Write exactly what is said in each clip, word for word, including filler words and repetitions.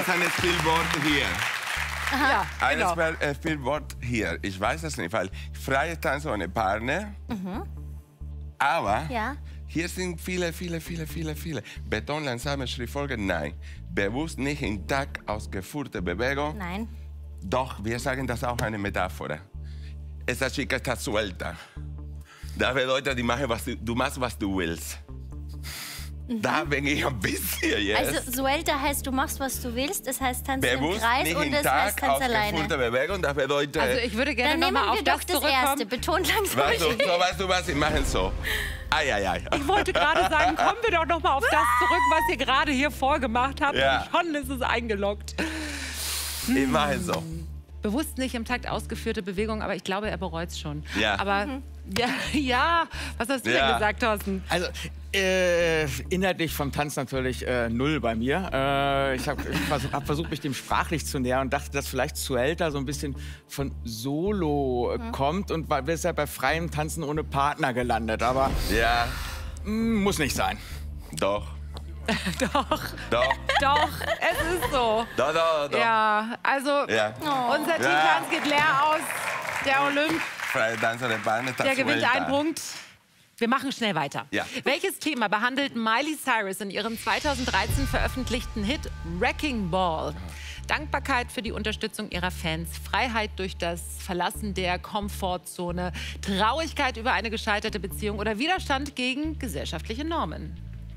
ist ein Spielwort hier. Aha. Ein Genau. Spiel, äh, Spielwort hier. Ich weiß es nicht, weil freie Tanz ohne Partner. Mhm. Aber Ja. hier sind viele, viele, viele, viele, viele. Beton, langsame Schrittfolge, nein. Bewusst nicht intakt ausgeführte Bewegung. Nein. Doch, wir sagen das auch eine Metapher. Esa chica está suelta. Das bedeutet, die machen, was du, du machst, was du willst. Mhm. Da bin ich ein bisschen jetzt. Also suelta heißt, du machst, was du willst. Das heißt, tanz im Bewusst Kreis nicht und das intakt heißt, tanz alleine. ausgeführte Bewegung, das bedeutet... Also ich würde gerne Dann noch nehmen mal auf wir das doch das zurückkommen. Erste. Betont langsam. weißt, du, so, weißt du was, wir machen so. Ai, ai, ai. Ich wollte gerade sagen, kommen wir doch noch mal auf das zurück, was ihr gerade hier vorgemacht habt. Ja. Und schon ist es eingeloggt. Ich mache so. Bewusst nicht im Takt ausgeführte Bewegung, aber ich glaube, er bereut es schon. Ja. Aber ja, ja, was hast du Ja. denn gesagt, Thorsten? Also, äh, inhaltlich vom Tanz natürlich äh, null bei mir. Äh, ich habe vers hab versucht, mich dem sprachlich zu nähern und dachte, dass vielleicht Suelta so ein bisschen von Solo äh, kommt und war deshalb bei freiem Tanzen ohne Partner gelandet. Aber Ja, mh, muss nicht sein. doch, Doch, doch, doch, es ist so. doch, doch, doch. Ja, also Ja. unser Ja. Teamtanz geht leer aus. Der Olymp, Freie Tanz ohne Partner, der gewinnt Suelta. einen Punkt. Wir machen schnell weiter. Ja. Welches Thema behandelt Miley Cyrus in ihrem zweitausenddreizehn veröffentlichten Hit Wrecking Ball? Dankbarkeit für die Unterstützung ihrer Fans, Freiheit durch das Verlassen der Komfortzone, Traurigkeit über eine gescheiterte Beziehung oder Widerstand gegen gesellschaftliche Normen?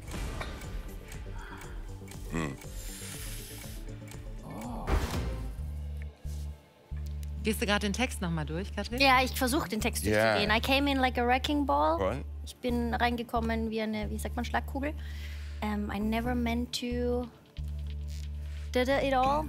Hm. Gehst du gerade den Text noch mal durch, Katrin? Ja, ich versuche den Text Ja. durchzugehen. I came in like a wrecking ball. Voll. Ich bin reingekommen wie eine, wie sagt man, Schlagkugel. Um, I never meant to did it all.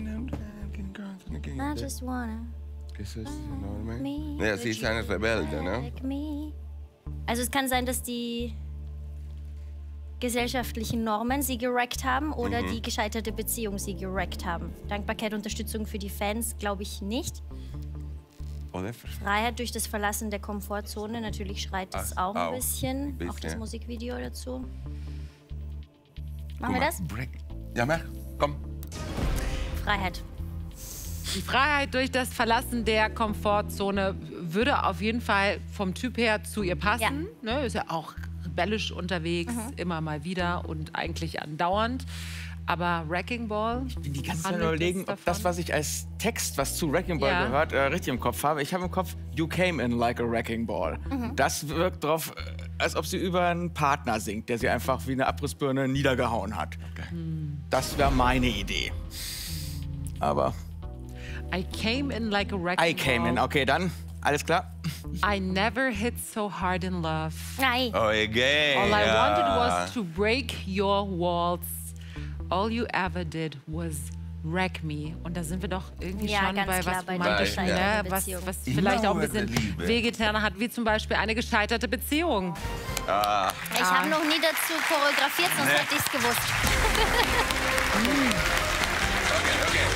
I just wanna Ist es enorm? me. Ja, sie ist eine Rebelde, ne? like me. Also es kann sein, dass die gesellschaftlichen Normen sie gerackt haben oder Mhm. die gescheiterte Beziehung sie gerackt haben. Dankbarkeit, Unterstützung für die Fans, glaube ich nicht. Oder? Freiheit durch das Verlassen der Komfortzone, natürlich schreit es Ach, auch ein auch. bisschen. Ein Auch das bisschen. Musikvideo dazu. Guck Machen wir mal, das? Break. Ja, mach. Komm. Freiheit. Die Freiheit durch das Verlassen der Komfortzone würde auf jeden Fall vom Typ her zu ihr passen. Ne, ist ja auch rebellisch unterwegs, immer mal wieder und eigentlich andauernd. Aber Wrecking Ball. Ich bin die ganze Zeit handelt überlegen, es ob das, davon? was ich als Text, was zu Wrecking Ball Ja. gehört, äh, richtig im Kopf habe. Ich habe im Kopf, you came in like a wrecking ball. Das wirkt drauf, äh, als ob sie über einen Partner singt, der sie einfach wie eine Abrissbirne niedergehauen hat. Das wäre meine Idee. Aber I came in like a wrecking I came in. ball. Okay, dann, alles klar. I never hit so hard in love. Nein. Oh, again. All I ja. wanted was to break your walls. All you ever did was wreck me. Und da sind wir doch irgendwie Ja, schon ganz bei klar, was bei der Romantischem, ne? gescheiterten was, Beziehung. was Ich vielleicht auch ein mauere bisschen Liebe. wehgetan hat, wie zum Beispiel eine gescheiterte Beziehung. Ah, Ich habe noch nie dazu choreografiert, sonst Nee. hätte ich es gewusst. okay, okay.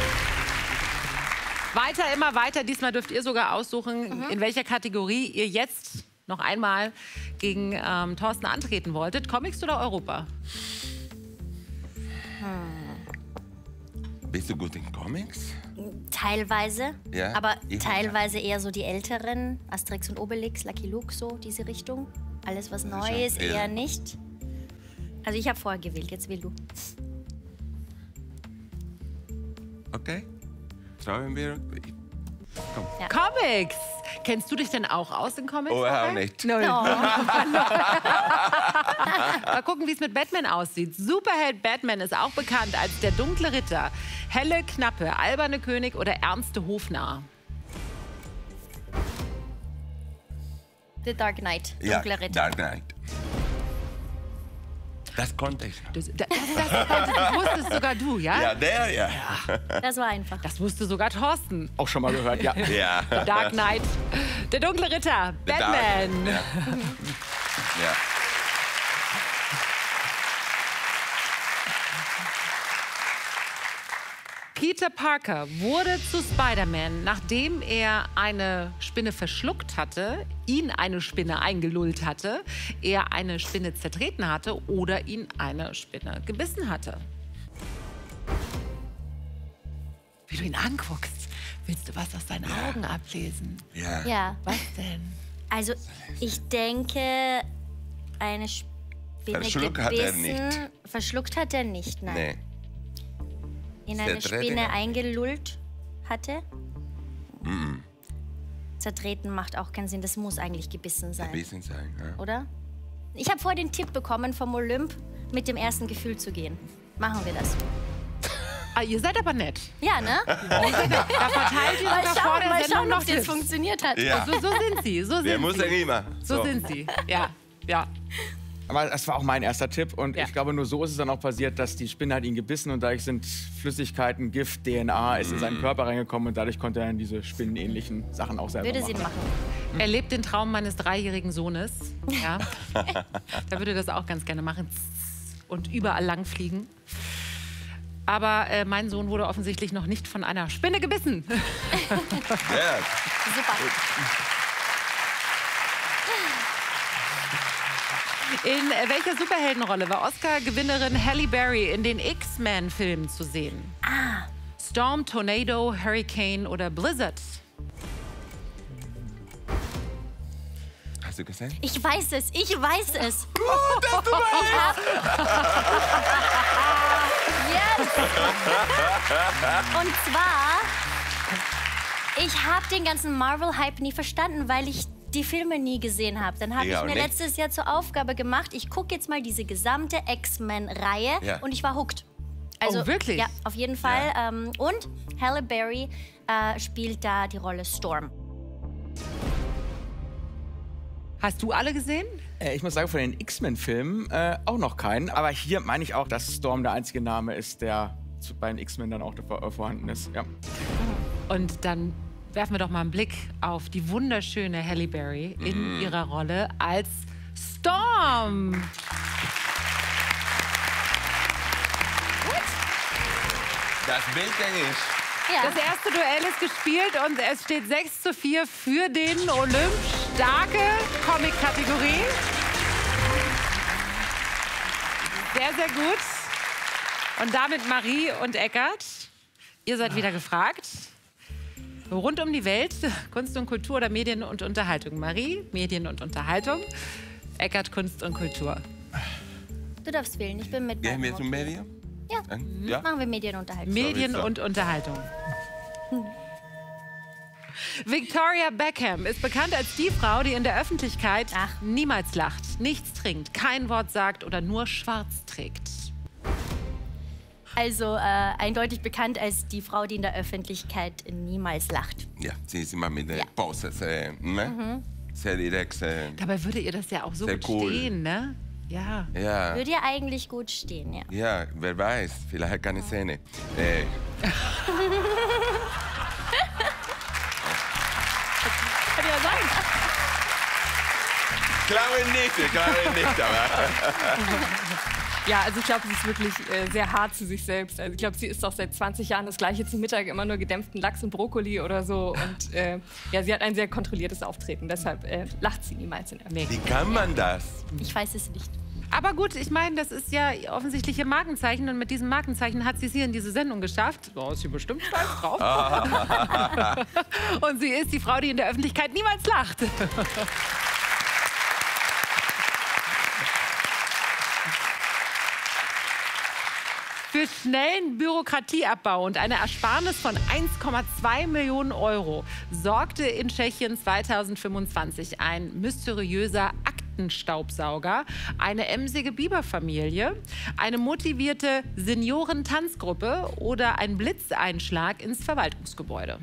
Weiter, immer weiter. Diesmal dürft ihr sogar aussuchen, in welcher Kategorie ihr jetzt noch einmal gegen ähm, Thorsten antreten wolltet. Comics oder Europa? Bist du gut in Comics? Teilweise, Ja, aber ich- teilweise eher so die älteren, Asterix und Obelix, Lucky Luke, so diese Richtung. Alles, was neu schon ist, eher eher- nicht. Also ich habe vorher gewählt, jetzt wähl du. Okay. Schauen wir. Komm. Ja. Comics! Kennst du dich denn auch aus in Comics? Oh, auch Raphael? nicht. Null. Oh. Mal gucken, wie es mit Batman aussieht. Superheld Batman ist auch bekannt als der dunkle Ritter, helle Knappe, alberne König oder ernste Hofnarr. The Dark Knight, Ja, Dunkler Ritter. Dark Knight. Das konnte ich. Das, das, das, das wusstest sogar du, ja? Ja, der, ja. Das war einfach. Das wusste sogar Thorsten. Auch schon mal gehört, ja. Ja. Dark Knight, der dunkle Ritter, Der Batman. Dark- Ja. Ja. Peter Parker wurde zu Spider-Man, nachdem er eine Spinne verschluckt hatte, ihn eine Spinne eingelullt hatte, er eine Spinne zertreten hatte oder ihn eine Spinne gebissen hatte. wie du ihn anguckst. Willst du was aus deinen Augen ablesen? Ja. Ja. Was denn? Also, ich denke, eine Spinne Verschluckt hat er gebissen. nicht. Verschluckt hat er nicht, nein. Nee. In eine Zertreten. Spinne eingelullt hatte. Mm Zertreten macht auch keinen Sinn. Das muss eigentlich gebissen sein, Ein bisschen sein. Ja. oder? Ich habe vorher den Tipp bekommen vom Olymp, mit dem ersten Gefühl zu gehen. Machen wir das. Ah, ihr seid aber nett. Ja, ne? Da verteilt ihr Mal sogar vor schauen, der mal Sendung schauen noch ob das Tipps. funktioniert hat. Ja. So, so sind sie, so sind Wir sie. müssen immer. So sind sie, ja, ja. Aber das war auch mein erster Tipp. Und Ja. ich glaube, nur so ist es dann auch passiert, dass die Spinne hat ihn gebissen und dadurch sind Flüssigkeiten, Gift, D N A ist in seinen Körper reingekommen und dadurch konnte er dann diese spinnenähnlichen Sachen auch selber Würde machen. Sinn machen. Er lebt den Traum meines dreijährigen Sohnes. Ja. Da würde das auch ganz gerne machen. Und überall lang fliegen. Aber äh, mein Sohn wurde offensichtlich noch nicht von einer Spinne gebissen. Ja. Super. In äh, welcher Superheldenrolle war Oscar-Gewinnerin Halle Berry in den X-Men-Filmen zu sehen? Ah. Storm, Tornado, Hurricane oder Blizzard? Hast du gesehen? Ich weiß es, ich weiß es. Gut, dass du weißt. Yes! Und zwar, ich habe den ganzen Marvel-Hype nie verstanden, weil ich die Filme nie gesehen habe. Dann habe Ich ich auch mir nicht. letztes Jahr zur Aufgabe gemacht, ich gucke jetzt mal diese gesamte X-Men-Reihe Ja. und ich war hooked. Oh, wirklich? Ja, auf jeden Fall. Ähm, und Halle Berry äh, spielt da die Rolle Storm. Hast du alle gesehen? Äh, ich muss sagen, von den X-Men-Filmen äh, auch noch keinen. Aber hier meine ich auch, dass Storm der einzige Name ist, der zu, bei den X-Men dann auch vor, äh, vorhanden ist. Ja. Und dann werfen wir doch mal einen Blick auf die wunderschöne Halle Berry in ihrer Rolle als Storm. Das Bild denke ich. Ja. Das erste Duell ist gespielt und es steht sechs zu vier für den Olymp. Starke Comic-Kategorie. Sehr, sehr gut. Und damit Marie und Eckart. Ihr seid wieder gefragt. Rund um die Welt, Kunst und Kultur oder Medien und Unterhaltung. Marie, Medien und Unterhaltung. Eckart, Kunst und Kultur. Du darfst wählen, ich bin mit. Gehen wir beiden zum okay. Medium? Ja. Dann? Ja. Machen wir Medienunterhaltung. Medien Sowieso. und Unterhaltung. Victoria Beckham ist bekannt als die Frau, die in der Öffentlichkeit Ach. niemals lacht, nichts trinkt, kein Wort sagt oder nur schwarz trägt. Also äh, eindeutig bekannt als die Frau, die in der Öffentlichkeit niemals lacht. Ja, sie ist immer mit den Ja. Poses, äh, ne? Sehr direkt. Äh, Dabei würde ihr das ja auch so Sehr gut cool. stehen, ne? Ja. ja. Würde ja eigentlich gut stehen, ja. Ja, wer weiß, vielleicht keine Szene. Äh, Kann ja sein. glaube nicht, ich glaube nicht, aber. Ja, also ich glaube, sie ist wirklich äh, sehr hart zu sich selbst. Also ich glaube, sie isst auch seit zwanzig Jahren das Gleiche zum Mittag, immer nur gedämpften Lachs und Brokkoli oder so. Und äh, ja, sie hat ein sehr kontrolliertes Auftreten. Deshalb äh, lacht sie niemals in der Nee. Wie kann man das? Ich weiß es nicht. Aber gut, ich meine, das ist ja offensichtlich ihr Markenzeichen und mit diesem Markenzeichen hat sie es hier in diese Sendung geschafft. Da ist sie bestimmt stolz drauf. Und sie ist die Frau, die in der Öffentlichkeit niemals lacht. Für schnellen Bürokratieabbau und eine Ersparnis von eins Komma zwei Millionen Euro sorgte in Tschechien zweitausendfünfundzwanzig ein mysteriöser Aktenstaubsauger, eine emsige Biberfamilie, eine motivierte Seniorentanzgruppe oder ein Blitzeinschlag ins Verwaltungsgebäude.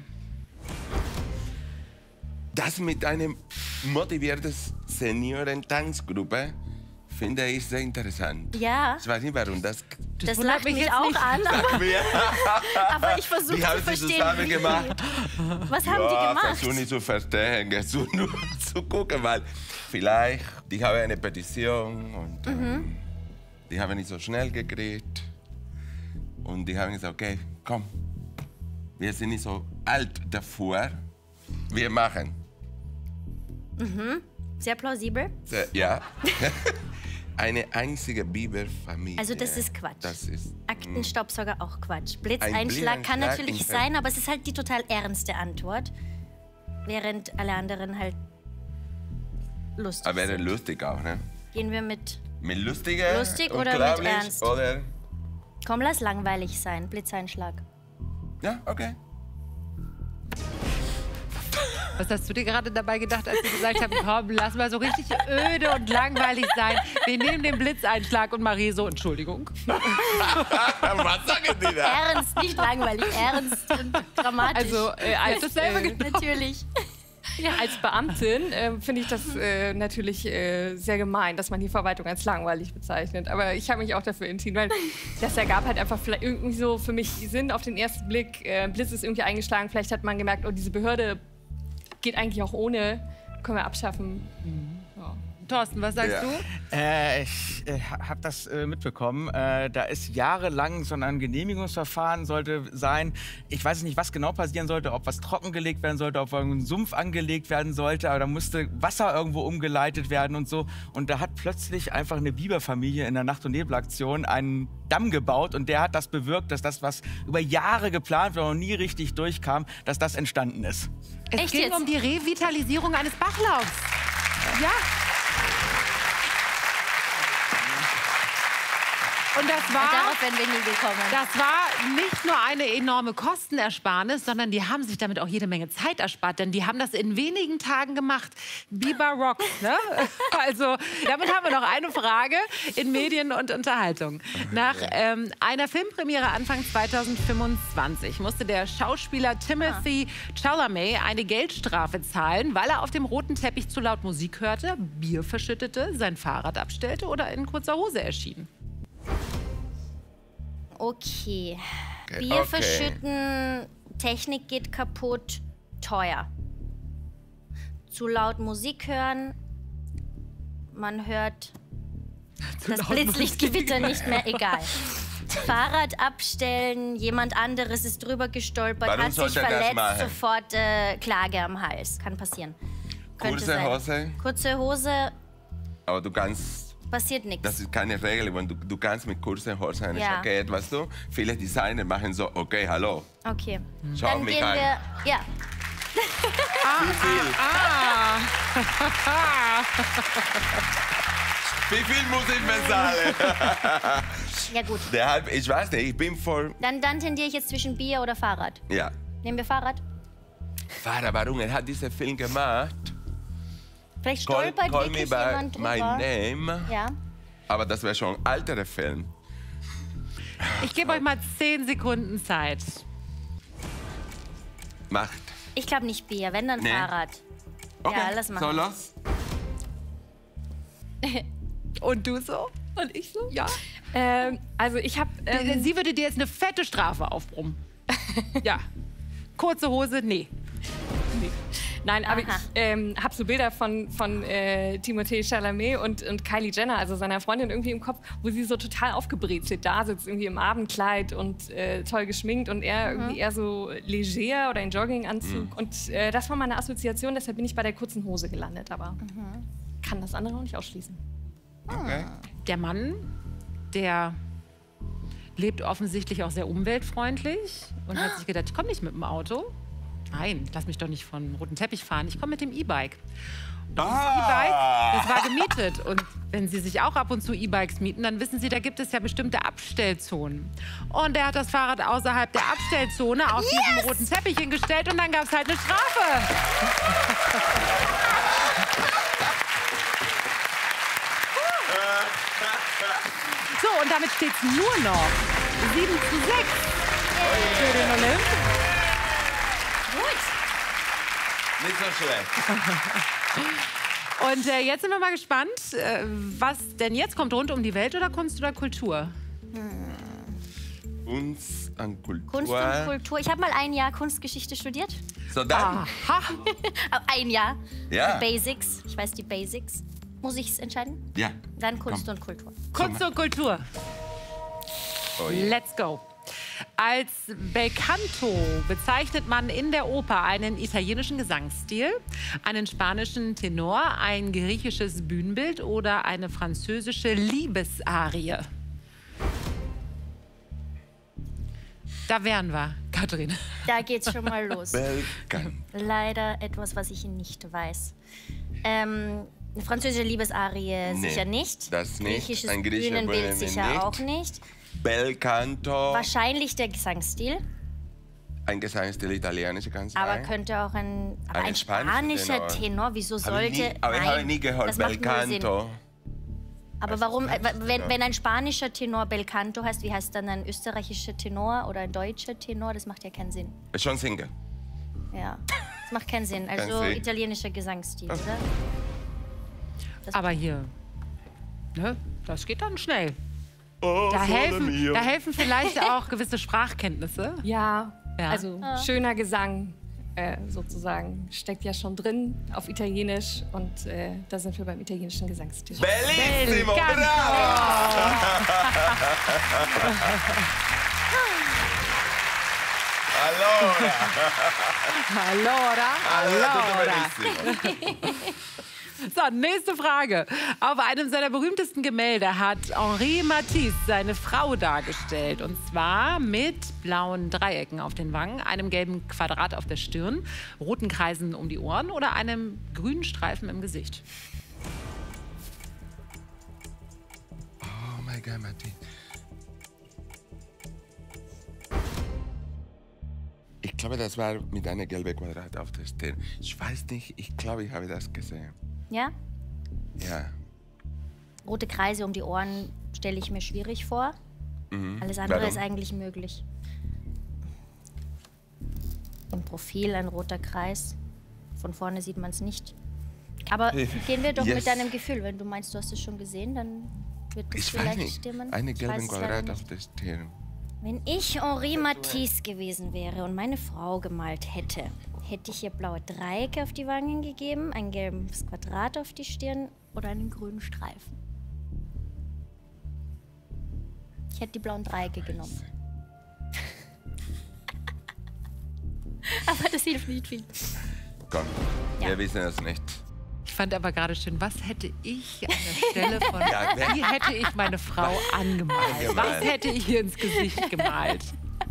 Das mit einer motivierten Senioren-Tanzgruppe finde ich sehr interessant. Ja, Ich weiß nicht, warum das. das wundert lacht mich mich jetzt auch nicht. an, aber, Wir, aber ich versuche die zu haben sie verstehen, zusammen wie. gemacht. Was haben die Ja, gemacht? versuche nicht zu verstehen, versuche nur zu gucken, weil vielleicht, die haben eine Petition und ähm, die haben nicht so schnell gekriegt. Und die haben gesagt, okay, komm, wir sind nicht so alt davor, wir machen. Sehr plausibel. Sehr- Ja. eine einzige Biberfamilie. Also das ist Quatsch. Das ist... Aktenstaubsauger auch Quatsch. Blitzeinschlag Blitzeinschlag kann natürlich in- sein, aber es ist halt die total ernste Antwort. Während alle anderen halt lustig Aber wäre sind. lustig auch, ne? Gehen wir mit... Mit lustiger, Lustig oder mit unglaublich, ernst? Oder? Komm, lass langweilig sein. Blitzeinschlag. Ja, okay. Was hast du dir gerade dabei gedacht, als ich gesagt habe, komm, lass mal so richtig öde und langweilig sein. Wir nehmen den Blitzeinschlag und Marie so, Entschuldigung. Was sagen die da? Ernst, nicht langweilig. Ernst und dramatisch. Also äh, als, dasselbe äh, natürlich. als Beamtin äh, finde ich das äh, natürlich äh, sehr gemein, dass man die Verwaltung als langweilig bezeichnet. Aber ich habe mich auch dafür entschieden, weil das ergab halt einfach vielleicht irgendwie so für mich Sinn auf den ersten Blick. Äh, Blitz ist irgendwie eingeschlagen. Vielleicht hat man gemerkt, oh, diese Behörde geht eigentlich auch ohne, können wir abschaffen. Ja. Thorsten, was sagst Ja. du? Äh, ich äh, habe das äh, mitbekommen. Äh, da ist jahrelang so ein Genehmigungsverfahren sollte sein. Ich weiß nicht, was genau passieren sollte, ob was trockengelegt werden sollte, ob ein Sumpf angelegt werden sollte. Aber da musste Wasser irgendwo umgeleitet werden und so. Und da hat plötzlich einfach eine Biberfamilie in der Nacht- und Nebelaktion einen Damm gebaut. Und der hat das bewirkt, dass das, was über Jahre geplant war und nie richtig durchkam, dass das entstanden ist. Es Echt ging jetzt? um die Revitalisierung eines Bachlaufs. Ja. Und das war, Darauf wären wir nie gekommen. das war nicht nur eine enorme Kostenersparnis, sondern die haben sich damit auch jede Menge Zeit erspart, denn die haben das in wenigen Tagen gemacht. Biber Rocks, ne? Also, damit haben wir noch eine Frage in Medien und Unterhaltung. Nach ähm, einer Filmpremiere Anfang zweitausendfünfundzwanzig musste der Schauspieler Timothy Chalamet eine Geldstrafe zahlen, weil er auf dem roten Teppich zu laut Musik hörte, Bier verschüttete, sein Fahrrad abstellte oder in kurzer Hose erschien. Okay. Okay. Bier Okay. verschütten, Technik geht kaputt, teuer. Zu laut Musik hören, man hört das Blitzlichtgewitter nicht mehr, egal. Fahrrad abstellen, jemand anderes ist drüber gestolpert, Warum hat sich sollte er das verletzt, machen? sofort äh, Klage am Hals. Kann passieren. Könnte Kurze sein. Hose, Kurze Hose, aber du kannst... passiert nichts. Das ist keine Regel, wenn du, du kannst mit kurzer Hose eine Ja. Jackett, weißt du? Viele Designer machen so, okay, hallo. Okay. Schau Dann mich gehen an. wir. Ja. Wie viel muss ich bezahlen? Ja, gut. Deshalb, ich weiß nicht, ich bin voll... Dann, dann tendiere ich jetzt zwischen Bier oder Fahrrad. Ja. Nehmen wir Fahrrad? Vater, warum? Er hat diesen Film gemacht. Vielleicht Call, stolpert call me wirklich by jemand my drüber. name. Ja. Aber das wäre schon ein alterer Film. Ich gebe euch mal zehn Sekunden Zeit. Macht. Ich glaube nicht Bier, wenn dann Nee. Fahrrad. Okay, Ja, lass machen. so los. Und du so? Und ich so? Ja. Ähm, also ich habe... Ähm, Sie würde dir jetzt eine fette Strafe aufbrummen. Ja. Kurze Hose, nee. Nein, aber ich Aha. ähm, habe so Bilder von, von äh, Timothée Chalamet und, und Kylie Jenner, also seiner Freundin, irgendwie im Kopf, wo sie so total aufgebrezelt da sitzt, irgendwie im Abendkleid und äh, toll geschminkt und er irgendwie eher so leger oder in Jogginganzug. Und äh, das war meine Assoziation, deshalb bin ich bei der kurzen Hose gelandet, aber kann das andere auch nicht ausschließen. Okay. Der Mann, der lebt offensichtlich auch sehr umweltfreundlich und hat sich gedacht, ich komme nicht mit dem Auto. Nein, lass mich doch nicht von roten Teppich fahren. Ich komme mit dem E-Bike. E-Bike, das war gemietet. Und wenn Sie sich auch ab und zu E-Bikes mieten, dann wissen Sie, da gibt es ja bestimmte Abstellzonen. Und er hat das Fahrrad außerhalb der Abstellzone auf diesen roten Teppich hingestellt und dann gab es halt eine Strafe. So, und damit steht es nur noch sieben zu sechs für den Olymp. Nicht so schlecht. Und äh, jetzt sind wir mal gespannt, äh, was denn jetzt kommt. Rund um die Welt oder Kunst oder Kultur? Kunst und Kultur. Kunst und Kultur. Ich habe mal ein Jahr Kunstgeschichte studiert. So dann. Aha. Aber ein Jahr. Ja. Die Basics. Ich weiß die Basics. Muss ich es entscheiden? Ja. Dann Kunst Komm. und Kultur. Kunst und Kultur. Oh je. Let's go. Als Belcanto bezeichnet man in der Oper einen italienischen Gesangsstil, einen spanischen Tenor, ein griechisches Bühnenbild oder eine französische Liebesarie. Da wären wir, Katrin. Da geht's schon mal los. Belcanto. Leider etwas, was ich nicht weiß. Ähm, eine französische Liebesarie Nee, sicher nicht. das nicht. Griechisches Ein griechischer Bühnenbild Bühnenbild sicher nicht. auch nicht. Belcanto. Wahrscheinlich der Gesangsstil, Ein Gesangsstil italienischer kann sein. aber könnte auch ein, aber Ein ein spanischer spanischer Tenor. Tenor. Wieso Habe sollte? ich nie, aber ich Nein, habe nie gehört, das macht null Sinn. Belcanto. Aber Also warum, äh, spanischer wenn, Tenor. wenn ein spanischer Tenor Belcanto heißt, wie heißt dann ein österreichischer Tenor oder ein deutscher Tenor? Das macht ja keinen Sinn. Ist schon singen. Ja, das macht keinen Sinn. Also Sinn. italienischer Gesangsstil, oder? Das Aber hier, ne, das geht dann schnell. Oh, Da sole helfen, mio. da helfen vielleicht auch gewisse Sprachkenntnisse. Ja, Ja. also schöner Gesang äh, sozusagen steckt ja schon drin auf Italienisch und äh, da sind wir beim italienischen Gesangsstil. Bellissimo, Belcanto. bravo! Allora, Allora, allora. tutto benissimo. So, nächste Frage. Auf einem seiner berühmtesten Gemälde hat Henri Matisse seine Frau dargestellt. Und zwar mit blauen Dreiecken auf den Wangen, einem gelben Quadrat auf der Stirn, roten Kreisen um die Ohren oder einem grünen Streifen im Gesicht. Oh mein Gott, Matti. Ich glaube, das war mit einem gelben Quadrat auf der Stirn. Ich weiß nicht, ich glaube, ich habe das gesehen. Ja? Ja. Rote Kreise um die Ohren stelle ich mir schwierig vor. Alles andere Warum? ist eigentlich möglich. Im Profil ein roter Kreis. Von vorne sieht man es nicht. Aber gehen wir doch Yes. mit deinem Gefühl. Wenn du meinst, du hast es schon gesehen, dann wird es Ich weiß vielleicht nicht. stimmen. Eine Ich gelben weiß es leider Quadrat nicht. auf der Stirn. Wenn ich Henri Matisse gewesen wäre und meine Frau gemalt hätte, hätte ich ihr blaue Dreiecke auf die Wangen gegeben, ein gelbes Quadrat auf die Stirn oder einen grünen Streifen. Ich hätte die blauen Dreiecke genommen. Aber das hilft nicht viel. Komm, Ja. wir wissen es nicht. Ich fand aber gerade schön, was hätte ich an der Stelle von... Ja, wer- Wie hätte ich meine Frau angemalt? Angemalt. Was hätte ich ihr ins Gesicht gemalt?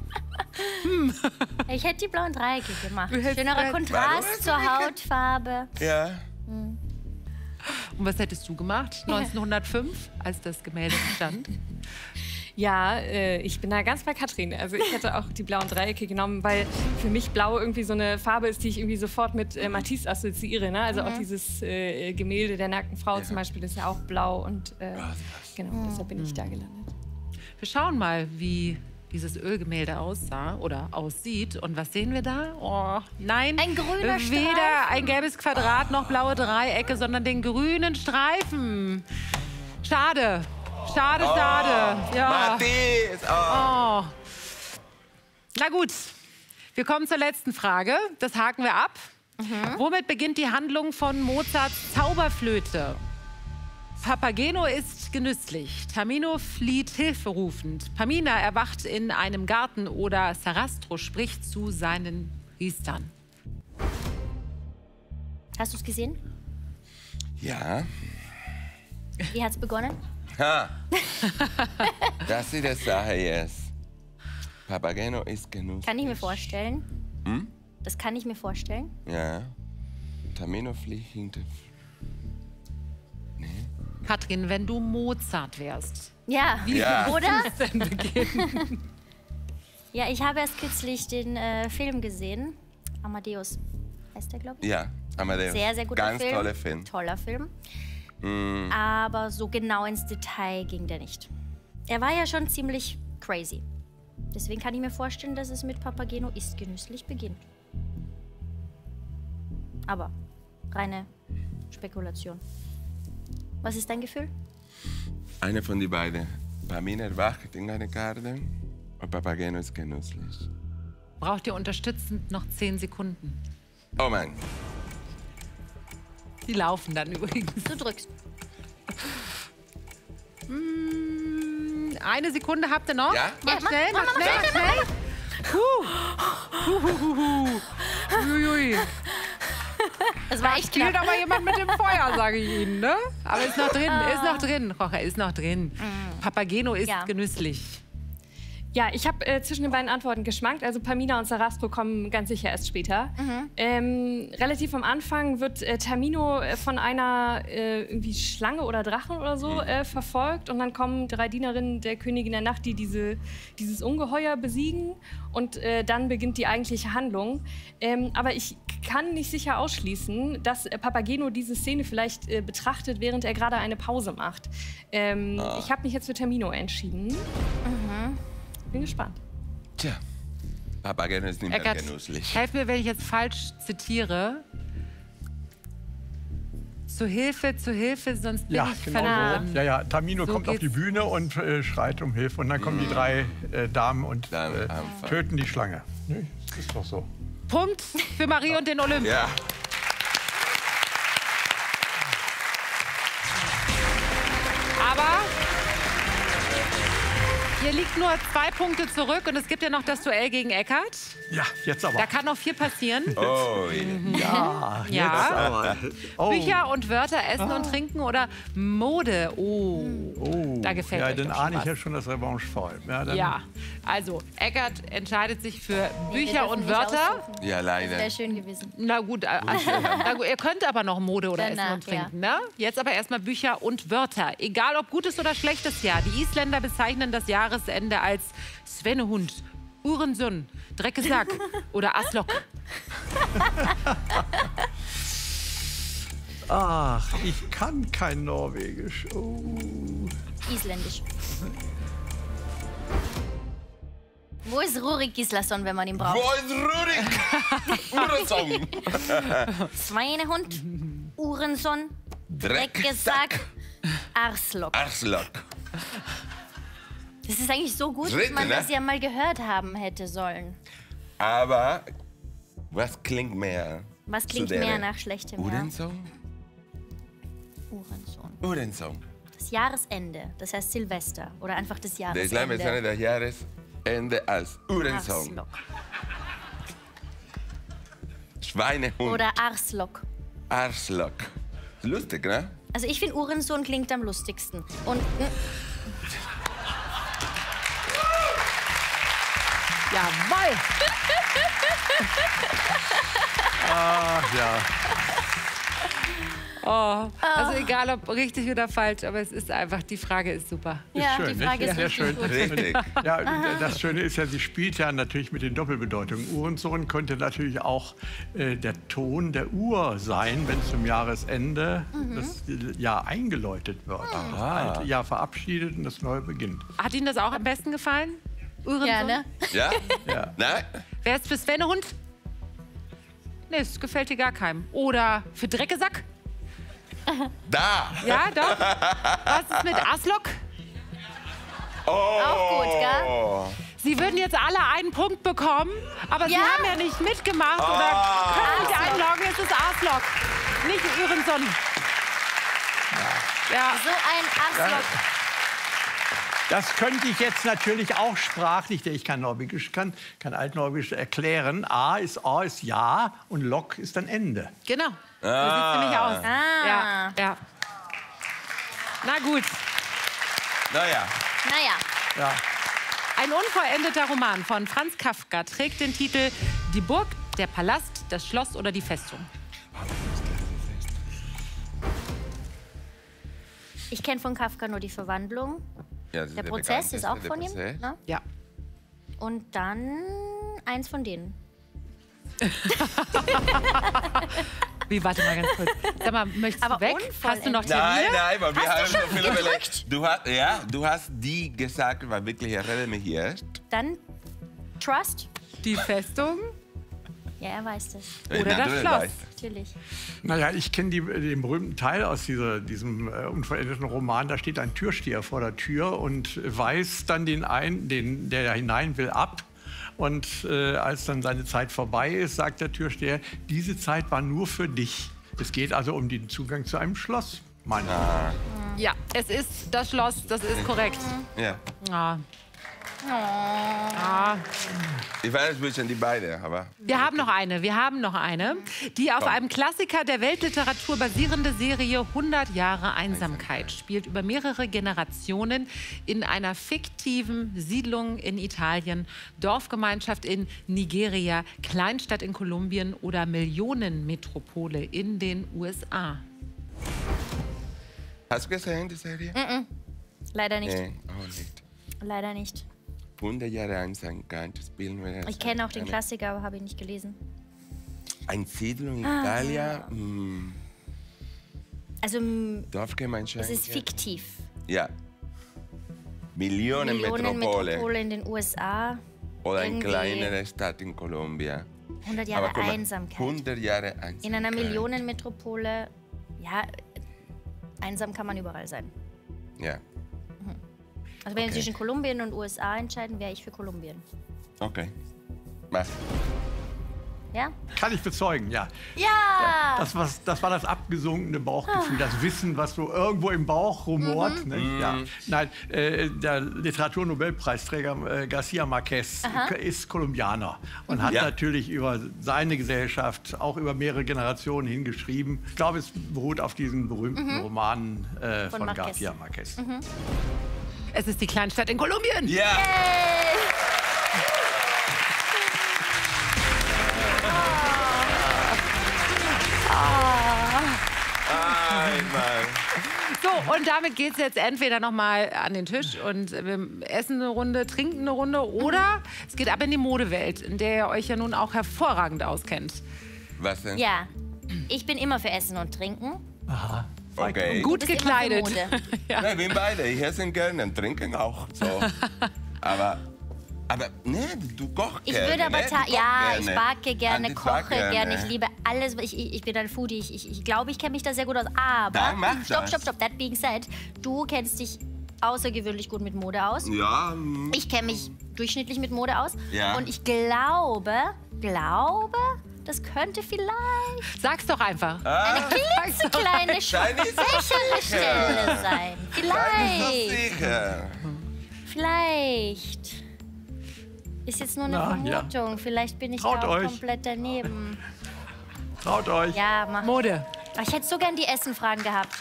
Ich hätte die blauen Dreiecke gemacht. hättest- Schönerer Warum Kontrast hast zur du die ge- Hautfarbe. Ja. Und was hättest du gemacht neunzehnhundertfünf, als das Gemälde entstand? Ja, äh, ich bin da ganz bei Katrin. Also ich hätte auch die blauen Dreiecke genommen, weil für mich blau irgendwie so eine Farbe ist, die ich irgendwie sofort mit äh, Matisse assoziiere. Ne? Also auch dieses äh, Gemälde der nackten Frau Ja. zum Beispiel ist ja auch blau und äh, krass. genau, deshalb bin ich da gelandet. Wir schauen mal, wie dieses Ölgemälde aussah oder aussieht. Und was sehen wir da? Oh, nein. Ein grüner Weder Streifen. ein gelbes Quadrat noch blaue Dreiecke, sondern den grünen Streifen. Schade. Schade, schade. Ja. Matthias! Oh. Oh. Na gut, wir kommen zur letzten Frage. Das haken wir ab. Womit beginnt die Handlung von Mozarts Zauberflöte? Papageno ist genüsslich, Tamino flieht hilferufend, Pamina erwacht in einem Garten oder Sarastro spricht zu seinen Priestern. Hast du es gesehen? Ja. Wie hat es begonnen? Ha. Das ist die Sache jetzt. Papageno ist genug. Kann ich mir vorstellen. Hm? Das kann ich mir vorstellen. Ja. Tamino fliegt hinter. Katrin, wenn du Mozart wärst, Ja, Ja. oder? dann beginnen. Ja, ich habe erst kürzlich den äh, Film gesehen. Amadeus heißt der, glaube ich. Ja, Amadeus. Sehr, sehr guter Ganz Film. toller Film. Toller Film. Mm, Aber so genau ins Detail ging der nicht. Er war ja schon ziemlich crazy. Deswegen kann ich mir vorstellen, dass es mit Papageno ist genüsslich beginnt. Aber reine Spekulation. Was ist dein Gefühl? eine von den beiden. Pamina erwacht in einem Garten und Papageno ist genüsslich. Braucht ihr unterstützend noch zehn Sekunden. Oh Mann. Die laufen dann übrigens. Du drückst. Mm, eine Sekunde habt ihr noch. Ja? Mach Ja, mach- schnell, mach, mach, mach, schnell, mach, mach schnell. Puh. Puh, puh, puh, puh. Uiui. Das war echt Spielt knapp. aber jemand mit dem Feuer, sage ich Ihnen, ne? Aber ist noch drin, ist noch drin. Rocher, ist noch drin. Papageno ist Ja. genüsslich. Ja, ich habe äh, zwischen den beiden Antworten geschwankt. Also Pamina und Sarastro kommen ganz sicher erst später. Ähm, relativ am Anfang wird äh, Tamino äh, von einer äh, irgendwie Schlange oder Drachen oder so äh, verfolgt. Und dann kommen drei Dienerinnen der Königin der Nacht, die diese, dieses Ungeheuer besiegen. Und äh, dann beginnt die eigentliche Handlung. Ähm, aber ich kann nicht sicher ausschließen, dass äh, Papageno diese Szene vielleicht äh, betrachtet, während er gerade eine Pause macht. Ähm, Ich habe mich jetzt für Tamino entschieden. Bin gespannt. Tja, Papageno ist nicht mehr Eckart, genüsslich. helf mir, wenn ich jetzt falsch zitiere. Zu Hilfe, zu Hilfe, sonst bin Ja, ich genau verloren. so. Ja, ja, Tamino So kommt auf geht's. die Bühne und äh, schreit um Hilfe. Und dann kommen die drei äh, Damen und Dann äh, einfach. töten die Schlange. Ne? Ist doch so. Punkt für Marie und den Olymp. Ja. Aber hier liegt nur zwei Punkte zurück und es gibt ja noch das Duell gegen Eckart. Ja, jetzt aber. Da kann noch viel passieren. Oh, ja. Ja, Ja. aber. Oh. Bücher und Wörter, Essen und Trinken oder Mode. Oh, Oh. da gefällt Ja, euch dann doch schon ahne ich was. ja schon das Revanche voll. Ja, dann, Ja, also Eckart entscheidet sich für Nee, wir Bücher dürfen und nicht Wörter. aussuchen. Ja, leider. Wäre schön gewesen. Na gut, äh, also, na gut, ihr könnt aber noch Mode oder Danach, Essen und Trinken. Ne? Jetzt aber erstmal Bücher und Wörter. Egal ob gutes oder schlechtes Jahr. Die Isländer bezeichnen das Jahresende als Svennehund, Uhrensund, Dreckesack oder Aslok. Ach, ich kann kein Norwegisch. Oh. Isländisch. Wo ist Rurik Gislason, wenn man ihn braucht? Wo ist Rurik? Uhrensong. Schweinehund, Uhrenson, Dreckgesack, Arslok. Arslok. Das ist eigentlich so gut, dass Dritte, man ne? das ja mal gehört haben hätte sollen. Aber was klingt mehr? Was zu klingt der- mehr nach schlechtem Jahr? Uhrensong? Uhrenson. Uhrensong. Das Jahresende, das heißt Silvester oder einfach das Der Islam ist Jahresende. des Jahresende als Uhrensong. Arslok. Schweinehund. Oder Arslok. Arslok. Lustig, ne? Also ich finde Uhrensohn klingt am lustigsten. Und mm, Jawohl! Ach ja. Oh, also egal ob richtig oder falsch, aber es ist einfach, die Frage ist super. Ist ja, schön, die Frage nicht? ist Sehr richtig schön. gut. Richtig. Ja, das Schöne ist ja, sie spielt ja natürlich mit den Doppelbedeutungen. Uhrensohn könnte natürlich auch äh, der Ton der Uhr sein, wenn zum Jahresende das Jahr eingeläutet wird. Das alte Jahr verabschiedet und das neue beginnt. Hat Ihnen das auch am besten gefallen? Uhrensohn? Ja, ne? Ja? Ja. Nein? Wer ist für Svennehund? Nee, es gefällt dir gar keinem. Oder für Dreckesack? Da! Ja, doch. Was ist mit Aslok? Oh! Auch gut, gell? Sie würden jetzt alle einen Punkt bekommen, aber Sie Ja. haben ja nicht mitgemacht oder können nicht einloggen. Es ist Aslok, nicht Uhrensohn. Ja. So ein Arslok. Das könnte ich jetzt natürlich auch sprachlich, der ich kein Norwegisch kann, kein Altnorwegisch erklären. A ist A ist Ja und Lok ist dann Ende. Genau. So sieht es nämlich aus. Ah. Ja, ja. Na gut. Naja. Naja. Ja. Ein unvollendeter Roman von Franz Kafka trägt den Titel Die Burg, der Palast, das Schloss oder die Festung. Ich kenne von Kafka nur die Verwandlung. Ja, das Der der Prozess ist auch bekannteste, von der ihm. Prozess. Ne? Ja. Und dann eins von denen. Wie, warte mal ganz kurz. Sag mal, möchtest Aber du weg? unvollendet. Hast du noch Nein, Termine? nein, weil wir Hast du haben so schon viel überlegt. Du hast, ja, du hast die gesagt, war wirklich, ich rede mich hier. Dann Trust. Die Festung Ja, er weiß das. oder das Natürlich Schloss? weiß. Natürlich. Naja, ich kenne die, den berühmten Teil aus dieser, diesem äh, unvollendeten Roman. Da steht ein Türsteher vor der Tür und weist dann den ein, den, der da hinein will, ab. Und äh, als dann seine Zeit vorbei ist, sagt der Türsteher, diese Zeit war nur für dich. Es geht also um den Zugang zu einem Schloss, meine ich. Ja, es ist das Schloss, das ist korrekt. Ja. Ah. Ah. Ich weiß zwischen die beiden, aber... Wir haben noch eine, wir haben noch eine. Die auf Komm. einem Klassiker der Weltliteratur basierende Serie hundert Jahre Einsamkeit spielt über mehrere Generationen in einer fiktiven Siedlung in Italien, Dorfgemeinschaft in Nigeria, Kleinstadt in Kolumbien oder Millionenmetropole in den U S A. Hast du gesehen, die Serie? Mm-mm. Leider nicht. Nee, auch nicht. Leider nicht. hundert Jahre Einsamkeit, das spielen wir. Ich kenne auch den Klassiker, aber habe ihn nicht gelesen. Ein Siedlung in Ah. Italien, mm, Also, m, Dorfgemeinschaft. es ist fiktiv. Ja. Millionenmetropole. Millionenmetropole in den U S A. Oder eine irgendwie kleinere Stadt in Kolumbien. hundert Jahre Aber guck mal, Einsamkeit. hundert Jahre Einsamkeit. In einer Millionenmetropole, ja, einsam kann man überall sein. Ja, Also wenn wir Okay. zwischen Kolumbien und U S A entscheiden, wäre ich für Kolumbien. okay. Mach. Ja? Kann ich bezeugen, ja. Ja! Das, was, das war das abgesunkene Bauchgefühl, das Wissen, was so irgendwo im Bauch rumort. Mhm. Nicht? Ja. Nein, äh, der Literaturnobelpreisträger äh, Garcia Marquez ist Kolumbianer und hat Ja. natürlich über seine Gesellschaft auch über mehrere Generationen hingeschrieben. Ich glaube, es beruht auf diesen berühmten Romanen äh, Von von, Marquez. Garcia Marquez. Es ist die Kleinstadt in Kolumbien. Ja! Einmal. So, und damit geht es jetzt entweder noch mal an den Tisch und wir essen eine Runde, trinken eine Runde oder es geht ab in die Modewelt, in der ihr euch ja nun auch hervorragend auskennt. Was denn? Ja. Ich bin immer für Essen und Trinken. Okay. Gut Du bist gekleidet. immer für Mode. Nein, wir beide. Ich esse gerne und trinken auch. So. Aber, aber, ne, du kochst Ich gerne. würde aber, ne? ta- Du ja, kochst ich gerne. backe gerne, Und ich koche back gerne. Ich liebe alles. Ich, ich, ich bin ein Foodie. Ich, ich, ich glaube, ich kenne mich da sehr gut aus. Aber, Dann mach stopp, das. stopp, stopp. That being said, du kennst dich außergewöhnlich gut mit Mode aus. Ja, mm, Ich kenne mich durchschnittlich mit Mode aus. Ja. Und ich glaube, glaube, das könnte vielleicht Sag's doch einfach. eine klitzekleine Sei nicht so schwächere sicher. Stelle sein. sei nicht so Vielleicht. sicher. Vielleicht. Ist jetzt nur eine Na, ja. Vermutung. Vielleicht bin ich Traut da auch euch. komplett daneben. Traut euch. Ja, mach. Mode. Aber ich hätte so gern die Essenfragen gehabt.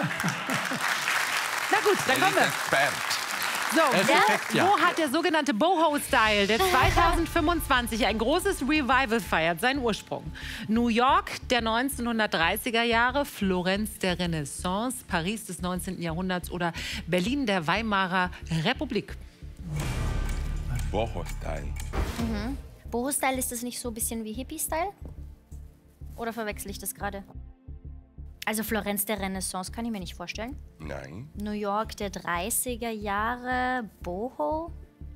Na gut, dann Er kommen ist wir. Expert. So, Er ist wer, perfekt, ja. wo hat der sogenannte Boho-Style, der zweitausendfünfundzwanzig ein großes Revival feiert, seinen Ursprung? New York der neunzehnhundertdreißiger Jahre, Florenz der Renaissance, Paris des neunzehnten Jahrhunderts oder Berlin der Weimarer Republik? Boho-Style. Boho-Style, ist das nicht so ein bisschen wie Hippie-Style? Oder verwechsel ich das gerade? Also Florenz der Renaissance kann ich mir nicht vorstellen. Nein. New York der dreißiger Jahre, Boho?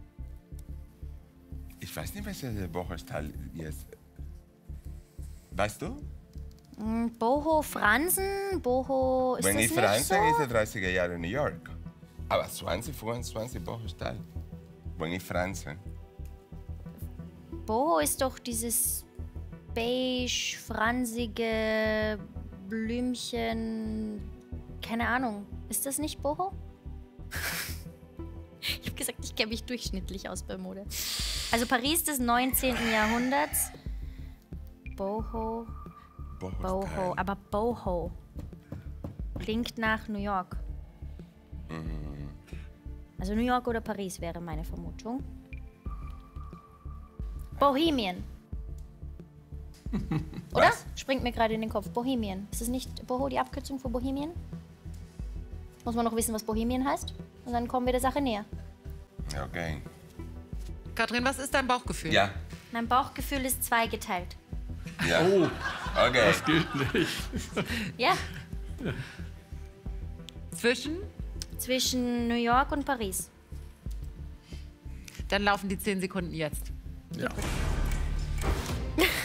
Ich weiß nicht, was der Boho-Style ist. Weißt du? Hm, Boho Fransen? Boho, ist Wenn das ich nicht Franz so? sage, ist der dreißiger Jahre New York. Aber zwanzig, fünfundzwanzig Boho-Style. Wenn ich Franz sage. Boho ist doch dieses beige, fransige Blümchen. Keine Ahnung. Ist das nicht Boho? Ich habe gesagt, ich kenne mich durchschnittlich aus bei Mode. Also Paris des neunzehnten Jahrhunderts. Boho, Boho. Boho-Style. Aber Boho klingt nach New York. Also New York oder Paris wäre meine Vermutung. Bohemian. Oder? Was? Springt mir gerade in den Kopf. Bohemian. Ist es nicht Boho die Abkürzung für Bohemian? Muss man noch wissen, was Bohemian heißt? Und dann kommen wir der Sache näher. Okay. Katrin, was ist dein Bauchgefühl? Ja. Mein Bauchgefühl ist zweigeteilt. Ja. Oh, Okay. das gilt nicht. Ja? Zwischen? Zwischen New York und Paris. Dann laufen die zehn Sekunden jetzt. Ja.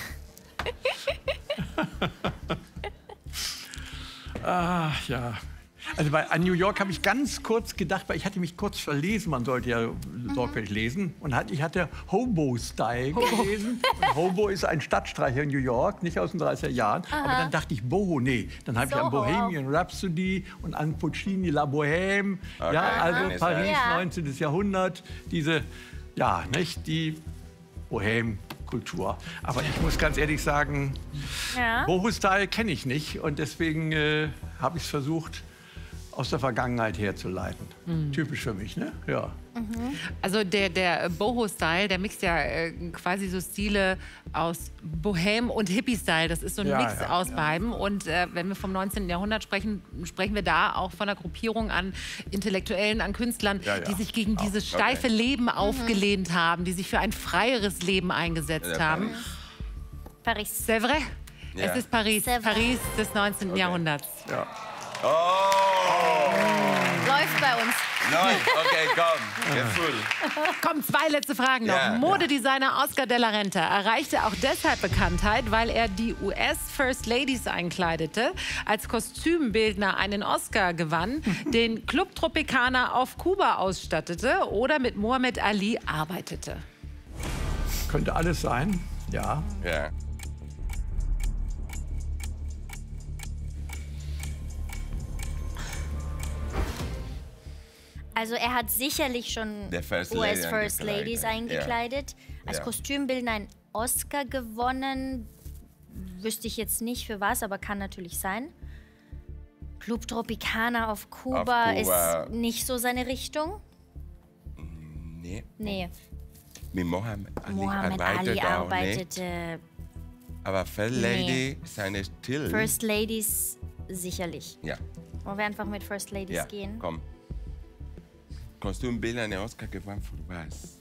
Ah, ja. Also bei an New York habe ich ganz kurz gedacht, weil ich hatte mich kurz verlesen, man sollte ja sorgfältig lesen. Und hat, ich hatte Hobo-Style gelesen. Und Hobo ist ein Stadtstreicher in New York, nicht aus den dreißiger Jahren. Aha. Aber dann dachte ich, Boho, nee. Dann habe ich an Soho. Bohemian Rhapsody und an Puccini La Bohème. Okay, Ja, also dann ist Paris, Ja. neunzehntes Jahrhundert. Diese, ja, nicht die Bohème-Kultur. Aber ich muss ganz ehrlich sagen, Ja. Boho-Style kenne ich nicht. Und deswegen äh, habe ich es versucht, aus der Vergangenheit herzuleiten. Mhm. Typisch für mich, ne? Ja. Also der, der Boho-Style, der mixt ja äh, quasi so Stile aus Bohème und Hippie-Style. Das ist so ein Ja, Mix ja, aus ja. beidem. Und äh, wenn wir vom neunzehnten Jahrhundert sprechen, sprechen wir da auch von einer Gruppierung an Intellektuellen, an Künstlern, Ja, ja. die sich gegen dieses okay. steife Leben aufgelehnt haben, die sich für ein freieres Leben eingesetzt Ja, haben. Paris. C'est vrai? Ja. Es ist Paris, C'est vrai. Paris des neunzehnten Jahrhunderts. Oh! Läuft bei uns. Nein, okay, komm. Gefühl. Komm, zwei letzte Fragen noch. Ja, ja. Modedesigner Oscar de la Renta erreichte auch deshalb Bekanntheit, weil er die U S First Ladies einkleidete, als Kostümbildner einen Oscar gewann, den Club Tropicana auf Kuba ausstattete oder mit Muhammad Ali arbeitete. Könnte alles sein, ja. Ja. Also er hat sicherlich schon Der First U S Lady First eingekleidet. Ladies eingekleidet. Als Ja. Kostümbildner einen Oscar gewonnen. Wüsste ich jetzt nicht für was, aber kann natürlich sein. Club Tropicana auf Kuba, Auf Kuba. ist nicht so seine Richtung. Nee. Nee, Mit Mohammed Ali Muhammad arbeitet Ali auch nicht. arbeitete Aber First Lady ist eine Still. First Ladies sicherlich. Ja. Wollen wir einfach mit First Ladies Ja, gehen? komm. Kostümbilder eine Oscar gewonnen für was?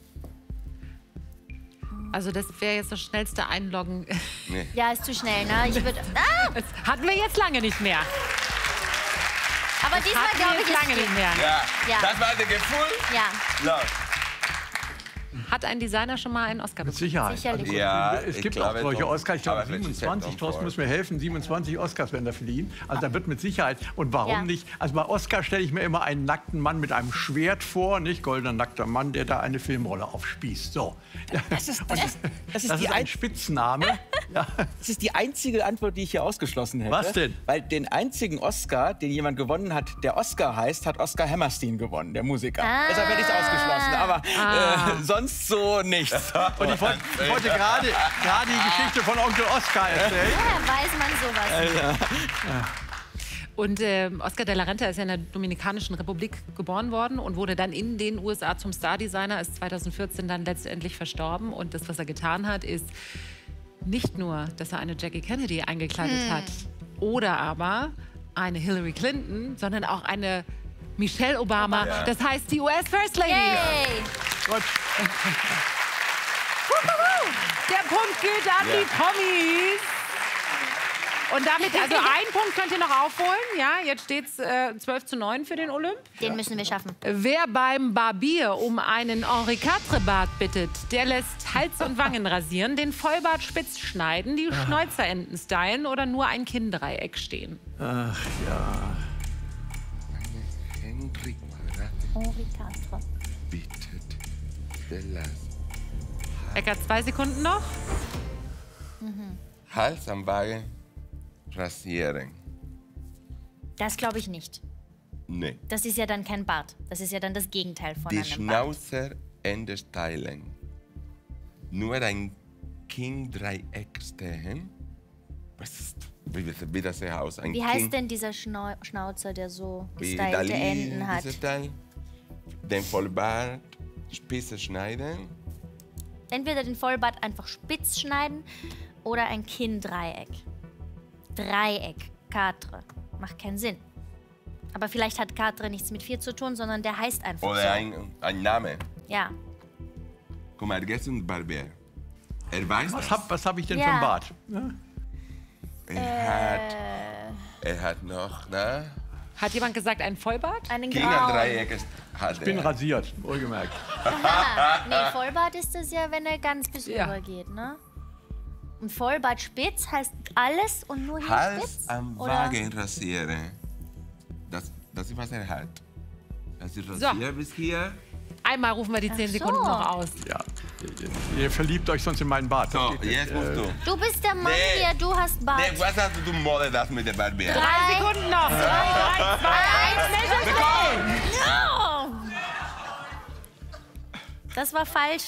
Also das wäre jetzt das schnellste Einloggen. Nee. Ja, ist zu schnell, ne? Ich würde. Ah! Das hatten wir jetzt lange nicht mehr. Aber diesmal Hatten wir glaube ich jetzt es lange nicht geht. mehr. Ja. Ja. Das war das Gefühl? Ja, Ja. Hat ein Designer schon mal einen Oscar Mit bekommen? Sicherheit. Sicherlich. Ja, es ich gibt glaube auch solche doch. Oscars, ich glaube Aber welches siebenundzwanzig, Set Thorsten on muss mir helfen, siebenundzwanzig Oscars werden da verliehen. Also da wird mit Sicherheit, und warum Ja. nicht? Also bei Oscar stelle ich mir immer einen nackten Mann mit einem Schwert vor, nicht goldener nackter Mann, der da eine Filmrolle aufspießt. So. Das ist, das ist, das ist Das die ist ein ein, Spitzname. Ja. das ist die einzige Antwort, die ich hier ausgeschlossen hätte. Was denn? Weil den einzigen Oscar, den jemand gewonnen hat, der Oscar heißt, hat Oscar Hammerstein gewonnen, der Musiker. Ah. Deshalb hätte ich es ausgeschlossen. Aber äh, sonst so nichts. Und ich wollte ich wollte gerade gerade die Geschichte von Onkel Oscar erzählen. ja, weiß man sowas. Und äh, Oscar de la Renta ist ja in der Dominikanischen Republik geboren worden und wurde dann in den U S A zum Stardesigner, ist zweitausendvierzehn dann letztendlich verstorben. Und das, was er getan hat, ist nicht nur, dass er eine Jackie Kennedy eingekleidet hat oder aber eine Hillary Clinton, sondern auch eine Michelle Obama. Ja. Das heißt die U S First Lady. Yay! Gut. Der Punkt geht an Ja. die Kommis. Und damit, also einen Punkt könnt ihr noch aufholen. Ja, jetzt steht es äh, zwölf zu neun für den Olymp. Den müssen wir schaffen. Wer beim Barbier um einen Henri Quatre-Bart bittet, der lässt Hals und Wangen rasieren, den Vollbart spitz schneiden, die Schnäuzerenden stylen oder nur ein Kinndreieck stehen. Ach ja. Henry Quadrat Henri Quatre. bittet Stellas Eckart, zwei Sekunden noch. Hals am Wagen rasieren. Das glaube ich nicht. Nee. Das ist ja dann kein Bart. Das ist ja dann das Gegenteil von Die einem Bart. Schnauzer stylen. Nur ein Kinddreieck stehen. Was ist, wie, wie das hier aus? Ein Wie heißt Kind- denn dieser Schnau Schnauzer, der so wie gestylte Dali, Enden hat? dieser Teil. Den Vollbart spitze schneiden. Entweder den Vollbart einfach spitz schneiden oder ein Kinndreieck. Dreieck, Quatre. Macht keinen Sinn. Aber vielleicht hat Quatre nichts mit vier zu tun, sondern der heißt einfach Oder so. ein, ein Name. Ja. Guck mal, er ist ein Barbier. Er weiß Was das. habe was hab ich denn Ja. für ein Bart? Ja? Er hat, er hat noch, ne? Hat jemand gesagt, ein Vollbart? Einen King ein grauen. Dreieck ist, hat Ich bin er. rasiert, wohlgemerkt. Aha. Nee, Vollbart ist das ja, wenn er ganz bis Ja. rüber ne? Und Vollbart spitz heißt alles und nur hier Hals spitz? am Oder- Wagen rasieren. Das, das ist, was er hat. Also So. Rasier bis hier. Einmal rufen wir die zehn so. Sekunden noch aus. Ja. Ihr verliebt euch sonst in meinen Bart. das So, geht nicht. jetzt musst du. Du bist der Mann Nee. hier, du hast Bart. Nee, was hast du, du Molle, das mit der Barbie? Drei Sekunden noch. Drei, drei, zwei, eins. Schnell, schnell, schnell. No. Das war falsch.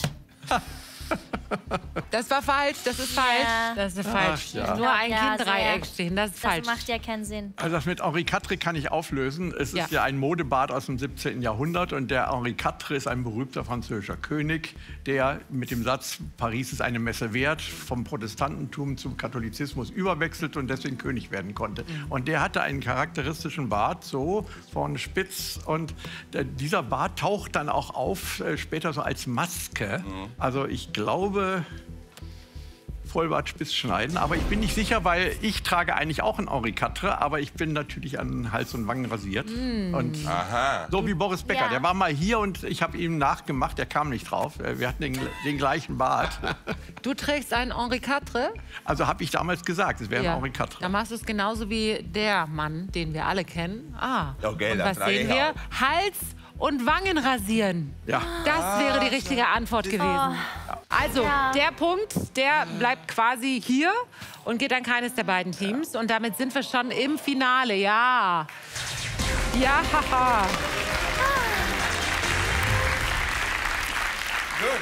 Das war falsch, das ist falsch. Ja. Das ist falsch. ja. Nur ein Ja, Kind-Dreieck sehr. stehen, das ist Das falsch. macht ja keinen Sinn. Also das mit Henri Quatre kann ich auflösen. Es Ja. ist ja ein Modebart aus dem siebzehnten Jahrhundert und der Henri Quatre ist ein berühmter französischer König, der mit dem Satz, Paris ist eine Messe wert, vom Protestantentum zum Katholizismus überwechselt und deswegen König werden konnte. Und der hatte einen charakteristischen Bart, so vorne spitz, und der, dieser Bart taucht dann auch auf, äh, später so als Maske. Also ich glaube... Vollbart spitz schneiden, aber ich bin nicht sicher, weil ich trage eigentlich auch ein Henri Quatre, aber ich bin natürlich an Hals und Wangen rasiert. Und Aha. so wie Boris Becker, Ja. der war mal hier und ich habe ihm nachgemacht, der kam nicht drauf. Wir hatten den, den gleichen Bart. Du trägst einen Henri Quatre? Also habe ich damals gesagt, es wäre ein Henri Quatre. Dann machst du es genauso wie der Mann, den wir alle kennen. Ah, Okay, und dann was trage sehen ich wir? auch. Hals und Wangen rasieren. Ja. Das wäre die richtige Antwort gewesen. Also, Ja. der Punkt, der bleibt quasi hier und geht an keines der beiden Teams. Und damit sind wir schon im Finale, ja. Ja, haha. Gut.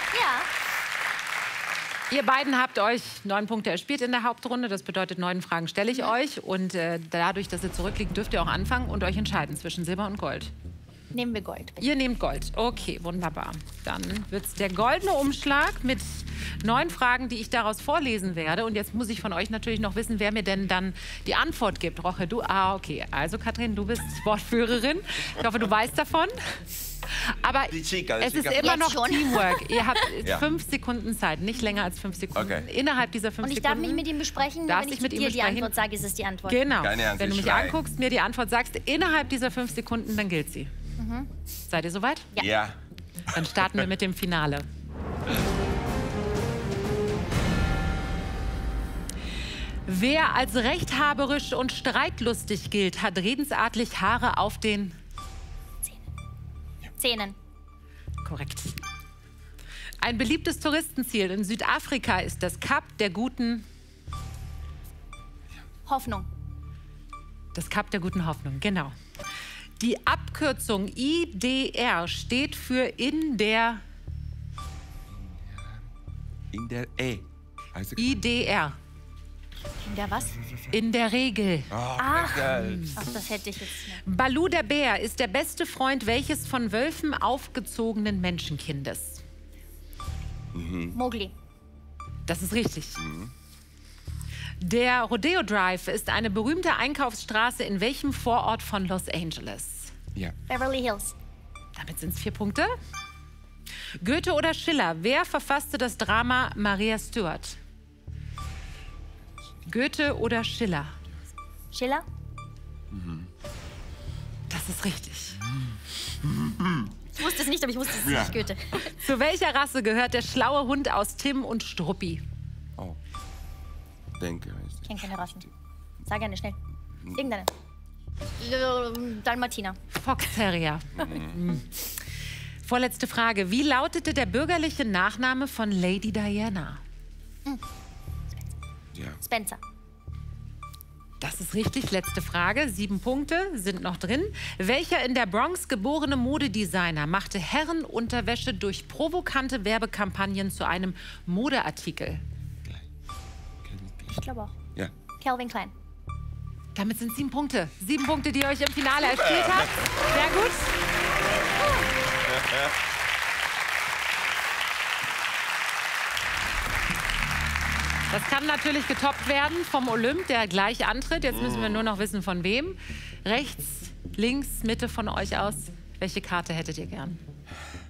Ja. Ihr beiden habt euch neun Punkte erspielt in der Hauptrunde. Das bedeutet, neun Fragen stelle ich euch. Und äh, dadurch, dass ihr zurückliegt, dürft ihr auch anfangen und euch entscheiden zwischen Silber und Gold. Nehmen wir Gold. Bitte. Ihr nehmt Gold. Okay, wunderbar. Dann wird es der goldene Umschlag mit neun Fragen, die ich daraus vorlesen werde. Und jetzt muss ich von euch natürlich noch wissen, wer mir denn dann die Antwort gibt. Roche, du? Ah, okay. Also, Katrin, du bist Wortführerin. Ich hoffe, du weißt davon. Aber Die Chica, die es ist Chica. immer Jetzt noch schon. Teamwork. Ihr habt Ja. fünf Sekunden Zeit, nicht länger als fünf Sekunden. Okay. Innerhalb dieser fünf Und ich Sekunden. darf mich mit ihm besprechen, nur darfst wenn ich dich mit ihm dir die besprechen. Antwort sage, ist es die Antwort. Genau. Keine Angst, Wenn du ich mich schrei. anguckst, mir die Antwort sagst, innerhalb dieser fünf Sekunden, dann gilt sie. Seid ihr soweit? Ja. Ja. Dann starten wir mit dem Finale. Wer als rechthaberisch und streitlustig gilt, hat redensartlich Haare auf den... Zähnen. Korrekt. Ein beliebtes Touristenziel in Südafrika ist das Kap der guten... Hoffnung. Das Kap der guten Hoffnung, genau. Die Abkürzung I D R steht für in der... In der E. Also, I D R. In der was? In der Regel. Ach, ach, das hätte ich jetzt nicht. Balu der Bär ist der beste Freund welches von Wölfen aufgezogenen Menschenkindes? Mowgli. Das ist richtig. Der Rodeo Drive ist eine berühmte Einkaufsstraße in welchem Vorort von Los Angeles? ja. Beverly Hills. Damit sind es vier Punkte. Goethe oder Schiller, wer verfasste das Drama Maria Stuart? Goethe oder Schiller? Schiller. Das ist richtig. Ich wusste es nicht, aber ich wusste es Ja. nicht. Goethe. Zu welcher Rasse gehört der schlaue Hund aus Tim und Struppi? Oh. Denke, weiß Ich ich. kenne keine Rassen. Sag eine, schnell. Irgendeine. Äh, Dalmatiner. Fox Terrier. Mhm. Vorletzte Frage. Wie lautete der bürgerliche Nachname von Lady Diana? Ja. Spencer. Das ist richtig. Letzte Frage. Sieben Punkte sind noch drin. Welcher in der Bronx geborene Modedesigner machte Herrenunterwäsche durch provokante Werbekampagnen zu einem Modeartikel? Ich glaube auch. Ja. Calvin Klein. Damit sind sieben Punkte. Sieben Punkte, die ihr euch im Finale erspielt habt. Sehr gut. Das kann natürlich getoppt werden vom Olymp, der gleich antritt. Jetzt müssen wir nur noch wissen, von wem. Rechts, links, Mitte von euch aus. Welche Karte hättet ihr gern?